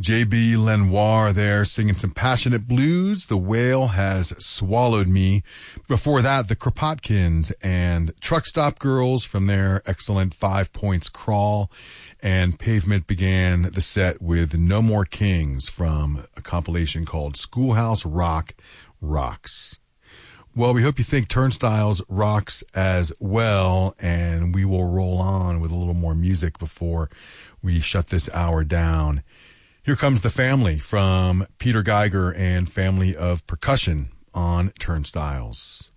J.B. Lenoir there singing some passionate blues. The Whale Has Swallowed Me. Before that, the Kropotkins and Truck Stop Girls from their excellent 5 Points Crawl. And Pavement began the set with No More Kings from a compilation called Schoolhouse Rock Rocks. Well, we hope you think Turnstiles rocks as well, and we will roll on with a little more music before we shut this hour down. Here comes The Family from Peter Geiger and Family of Percussion on Turnstiles.